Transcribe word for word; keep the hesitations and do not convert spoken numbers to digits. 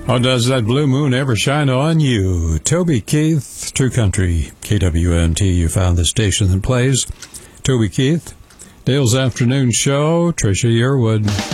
Oh, does that blue moon ever shine on you? Toby Keith, True Country, K W M T. You found the station that plays Toby Keith. Dale's Afternoon Show, Trisha Yearwood.